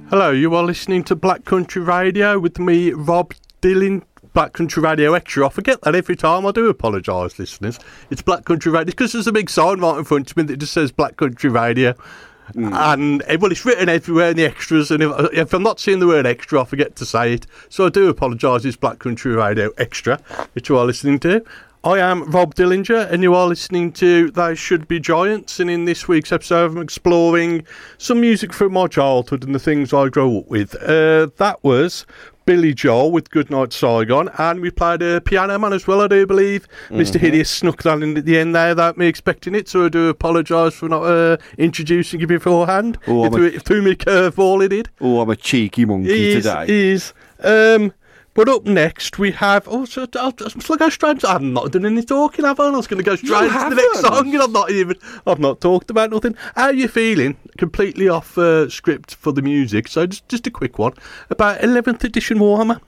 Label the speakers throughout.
Speaker 1: Hello, you are listening to Black Country Radio with me, Rob Dylan. Black Country Radio Extra. I forget that every time. I do apologise, listeners. It's Black Country Radio because there's a big sign right in front of me that just says Black Country Radio. And, well, it's written everywhere in the extras, and if I'm not seeing the word extra, I forget to say it. So I do apologise. It's Black Country Radio Extra, which you are listening to. I am Rob Dillinger, and you are listening to They Should Be Giants, and in this week's episode I'm exploring some music from my childhood and the things I grew up with. That was Billy Joel with Goodnight Saigon, and we played a Piano Man as well, I do believe. Mr. Hideous snuck that in at the end there without me expecting it, so I do apologise for not introducing you beforehand. It threw me a curveball, it did.
Speaker 2: Oh, I'm a cheeky monkey today.
Speaker 1: He is. But up next we have... Oh, so I'll go straight... I've not done any talking, have I? I was going to go straight to the next song, and I've not talked about nothing. How are you feeling? Completely off script for the music. So just a quick one about 11th edition Warhammer.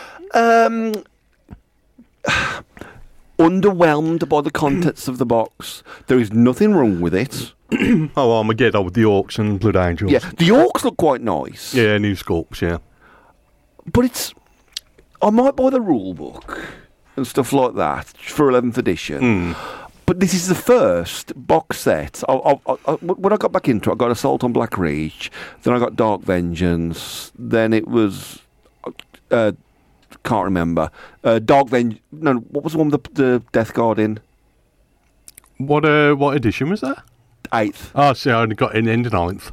Speaker 2: Underwhelmed by the contents of the box. There is nothing wrong with it.
Speaker 1: Armageddon with the Orcs and Blood Angels.
Speaker 2: Yeah, the Orcs look quite nice.
Speaker 1: Yeah, new sculpts, yeah.
Speaker 2: But it's... I might buy the rule book and stuff like that for 11th edition. But this is the first box set. When I got back into it, I got Assault on Black Reach, then I got Dark Vengeance, then it was... can't remember. Dark Vengeance... No, what was the one with the Death Guard in?
Speaker 1: What edition was that?
Speaker 2: 8th.
Speaker 1: Oh, see, I only got in the 9th.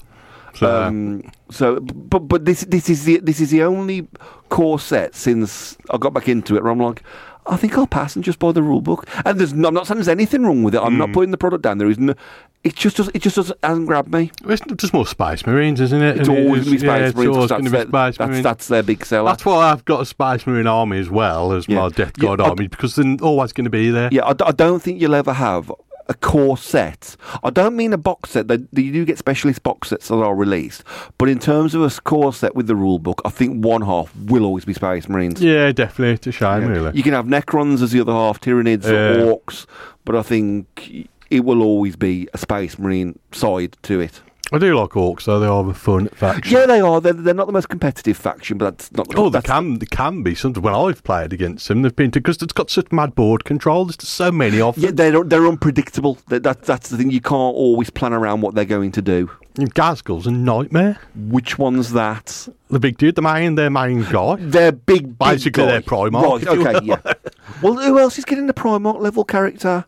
Speaker 2: But this is the only core set since I got back into it where I'm like, I think I'll pass and just buy the rule book. And I'm not saying there's anything wrong with it. I'm not putting the product down. There is no. It just hasn't grabbed me.
Speaker 1: It's just more Space Marines, isn't it?
Speaker 2: It's always going to be Space Marines. That's their big seller.
Speaker 1: That's why I've got a Space Marine army as well as my Death Guard army, because they're always going to be there.
Speaker 2: Yeah, I don't think you'll ever have a core set. I don't mean a box set. You do get specialist box sets that are released, but in terms of a core set with the rule book, I think one half will always be Space Marines.
Speaker 1: Yeah, definitely. It's a shame, really.
Speaker 2: You can have Necrons as the other half, Tyranids or Orcs, but I think it will always be a Space Marine side to it.
Speaker 1: I do like Orcs, though. They are a fun faction.
Speaker 2: Yeah, they are. They're not the most competitive faction, but that's not...
Speaker 1: they can be. Sometimes when I've played against them, they've been... Because it's got such mad board control. There's just so many of them.
Speaker 2: Yeah, they're unpredictable. That's the thing. You can't always plan around what they're going to do.
Speaker 1: Ghazghkull's a nightmare.
Speaker 2: Which one's that?
Speaker 1: The big dude, their main guy.
Speaker 2: Their big
Speaker 1: Basically,
Speaker 2: guy.
Speaker 1: their Primarch.
Speaker 2: Right, okay, yeah. Well, who else is getting the Primarch level character?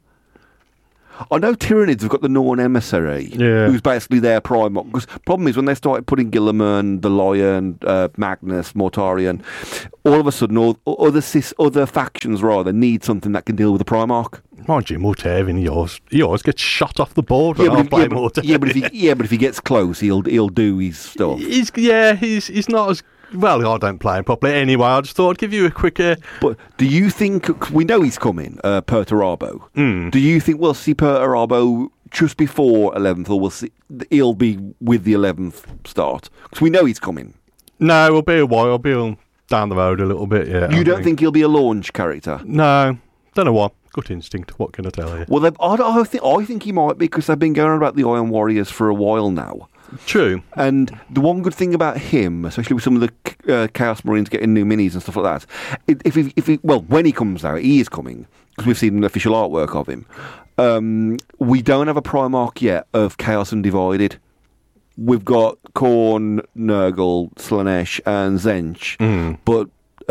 Speaker 2: I know Tyranids have got the Norn Emissary, who's basically their Primarch. Because the problem is when they started putting Guilliman, the Lion, Magnus, Mortarion, all of a sudden other factions rather need something that can deal with the Primarch.
Speaker 1: Mind you, Mortarion, he always gets shot off the board when I play Mortarion.
Speaker 2: But if he gets close, he'll do his stuff.
Speaker 1: He's not as... Well, I don't play him properly anyway. I just thought I'd give you a quicker...
Speaker 2: But do you think... We know he's coming, Perturabo. Do you think we'll see Perturabo just before 11th, or he'll be with the 11th start? Because we know he's coming.
Speaker 1: No, it'll be a while. I'll be down the road a little bit, yeah.
Speaker 2: You don't think he'll be a launch character?
Speaker 1: No. Don't know why. Gut instinct. What can I tell you?
Speaker 2: Well, I think he might be, because they've been going on about the Iron Warriors for a while now.
Speaker 1: True.
Speaker 2: And the one good thing about him, especially with some of the Chaos Marines getting new minis and stuff like that, when he comes out, he is coming, because we've seen the official artwork of him. We don't have a Primarch yet of Chaos Undivided. We've got Khorne, Nurgle, Slaanesh, and Tzeentch, but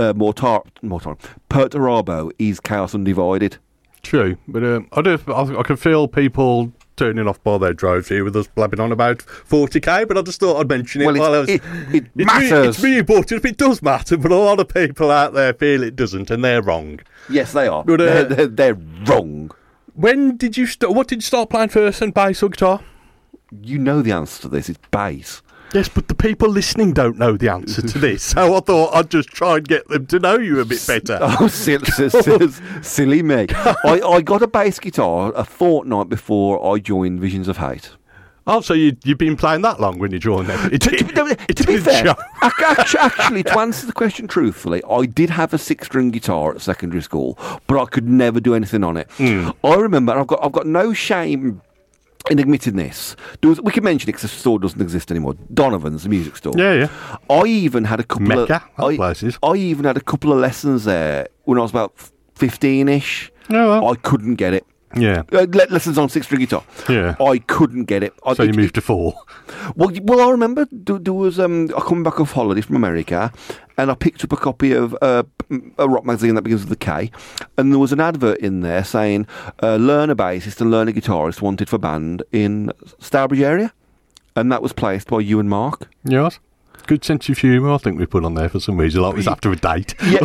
Speaker 2: Perturabo is Chaos Undivided.
Speaker 1: True, but I can feel people turning off by their droves here with us blabbing on about 40k, but I just thought I'd mention it.
Speaker 2: Well, it matters.
Speaker 1: It's me important. It does matter, but a lot of people out there feel it doesn't, and they're wrong.
Speaker 2: Yes, they are.
Speaker 1: But,
Speaker 2: they're wrong.
Speaker 1: When did you start? What did you start playing first, and bass or guitar?
Speaker 2: You know the answer to this. It's bass.
Speaker 1: Yes, but the people listening don't know the answer to this, so I thought I'd just try and get them to know you a bit better.
Speaker 2: Oh, silly me. I got a bass guitar a fortnight before I joined Visions of Hate.
Speaker 1: Oh, so you've been playing that long when you joined them?
Speaker 2: To be fair, actually, to answer the question truthfully, I did have a 6-string guitar at secondary school, but I could never do anything on it. I remember, I've got no shame in admitting this, we can mention it because the store doesn't exist anymore. Donovan's, the music store.
Speaker 1: Yeah.
Speaker 2: I even had a couple
Speaker 1: Mecca,
Speaker 2: of
Speaker 1: places.
Speaker 2: I even had a couple of lessons there when I was about 15-ish.
Speaker 1: Oh, well.
Speaker 2: I couldn't get it.
Speaker 1: Yeah.
Speaker 2: Lessons on 6-string guitar.
Speaker 1: Yeah.
Speaker 2: I couldn't get it.
Speaker 1: So you moved to 4.
Speaker 2: Well, I remember there was I come back off holiday from America, and I picked up a copy of a rock magazine that begins with the K, and there was an advert in there saying learn a bassist and learn a guitarist wanted for band in Stourbridge area, and that was placed by you and Mark.
Speaker 1: Yes. Good sense of humour, I think we put on there for some reason. Like it was after a date.
Speaker 2: Yeah,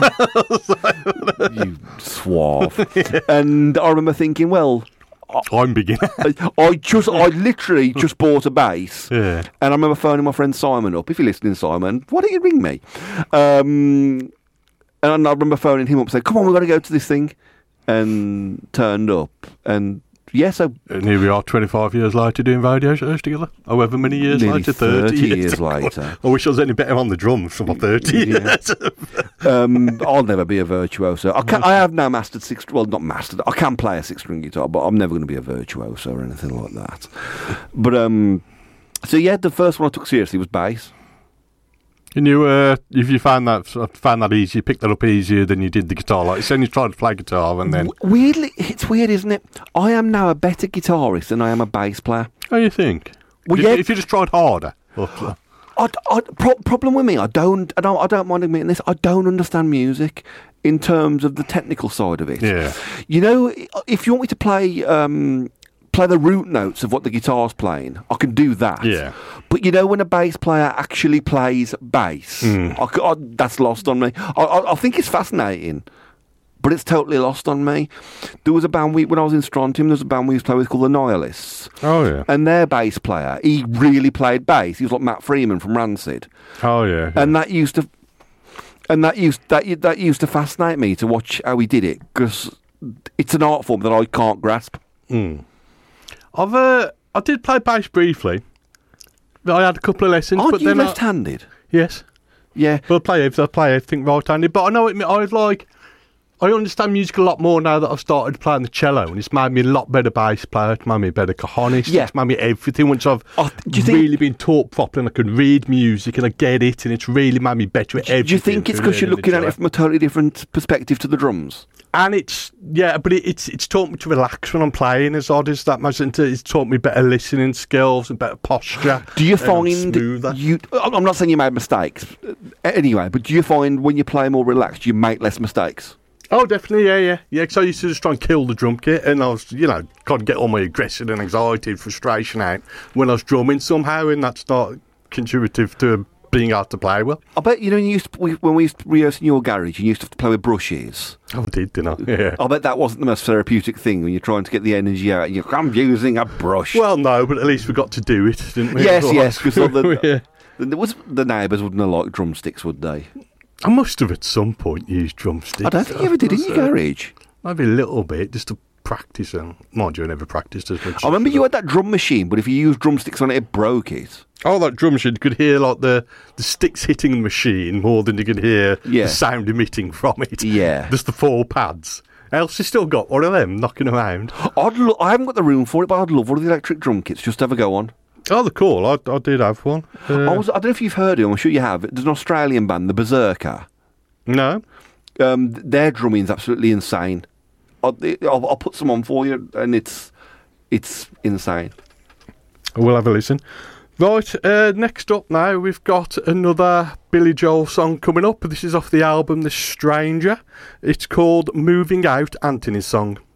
Speaker 2: you suave. Yeah. And I remember thinking, well,
Speaker 1: I'm beginner.
Speaker 2: I literally just bought a bass.
Speaker 1: Yeah.
Speaker 2: And I remember phoning my friend Simon up. If you're listening, Simon, why don't you ring me? And I remember phoning him up and saying, come on, we've got to go to this thing. And turned up. And yes, and
Speaker 1: here we are 25 years later doing radio shows together. However many years later, 30
Speaker 2: years later.
Speaker 1: I wish I was any better on the drums for my 30 years.
Speaker 2: I'll never be a virtuoso. I have now mastered not mastered. I can play a 6-string guitar, but I'm never going to be a virtuoso or anything like that. But so yeah, the first one I took seriously was bass.
Speaker 1: And you, if you found that easy, you picked that up easier than you did the guitar. Like you said, you tried to play guitar, and then
Speaker 2: weirdly, it's weird, isn't it? I am now a better guitarist than I am a bass player.
Speaker 1: Oh, you think?
Speaker 2: Well,
Speaker 1: if you just tried harder.
Speaker 2: Problem with me, I don't mind admitting this. I don't understand music in terms of the technical side of it.
Speaker 1: Yeah.
Speaker 2: You know, if you want me to play the root notes of what the guitar's playing, I can do that.
Speaker 1: Yeah.
Speaker 2: But you know, when a bass player actually plays bass, that's lost on me. I think it's fascinating, but it's totally lost on me. There was a band when I was in Strontium, there was a band we used to play with called the Nihilists.
Speaker 1: Oh, yeah.
Speaker 2: And their bass player, he really played bass. He was like Matt Freeman from Rancid.
Speaker 1: Oh, yeah.
Speaker 2: And that used to fascinate me to watch how he did it, because it's an art form that I can't grasp.
Speaker 1: I did play bass briefly. I had a couple of lessons.
Speaker 2: Aren't
Speaker 1: but
Speaker 2: you
Speaker 1: then
Speaker 2: left-handed?
Speaker 1: Yes.
Speaker 2: Yeah.
Speaker 1: But I play everything right-handed. But I know I understand music a lot more now that I've started playing the cello, and it's made me a lot better bass player. It's made me a better cajonist.
Speaker 2: Yeah.
Speaker 1: It's made me everything. Once I've really been taught properly, and I can read music and I get it, and it's really made me better at everything.
Speaker 2: Do you think it's because you're looking at it from a totally different perspective to the drums?
Speaker 1: And it's taught me to relax when I'm playing, as odd as that might seem. It's taught me better listening skills and better posture.
Speaker 2: Do you find I'm not saying you made mistakes anyway, but do you find when you play more relaxed, you make less mistakes?
Speaker 1: Oh, definitely, yeah. Because I used to just try and kill the drum kit, and I was, kind of get all my aggression and anxiety and frustration out when I was drumming somehow, and that's not contributive to being able to play well.
Speaker 2: I bet, when we used to rehearse in your garage, you used to have to play with brushes.
Speaker 1: Oh, I did, didn't I? Yeah.
Speaker 2: I bet that wasn't the most therapeutic thing when you're trying to get the energy out. I'm using a brush.
Speaker 1: Well, no, but at least we got to do it, didn't we?
Speaker 2: Yes, because the neighbours wouldn't have liked drumsticks, would they?
Speaker 1: I must have at some point used drumsticks.
Speaker 2: I don't think you ever did in your garage.
Speaker 1: Maybe a little bit, just to practice. And mind you, I never practiced as much.
Speaker 2: I remember you had that drum machine, but if you used drumsticks on it, it broke it.
Speaker 1: Oh, that drum machine, you could hear like the sticks hitting the machine more than you could hear the sound emitting from it.
Speaker 2: Yeah.
Speaker 1: Just the 4 pads. Elsie still got one of them knocking around.
Speaker 2: I haven't got the room for it, but I'd love one of the electric drum kits just to have a go on.
Speaker 1: Oh, they're cool. I did have one.
Speaker 2: I don't know if you've heard of them. I'm sure you have. There's an Australian band, the Berserker.
Speaker 1: No.
Speaker 2: Their drumming's absolutely insane. I'll put some on for you, and it's insane.
Speaker 1: We'll have a listen. Right, next up now, we've got another Billy Joel song coming up. This is off the album The Stranger. It's called Moving Out, Anthony's song.